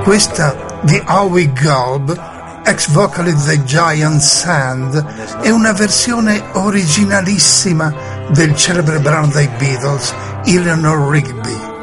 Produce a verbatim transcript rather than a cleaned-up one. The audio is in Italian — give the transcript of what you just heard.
Questa di Howie Gelb, ex vocalist dei Giant Sand, è una versione originalissima del celebre brano dei Beatles, Eleanor Rigby.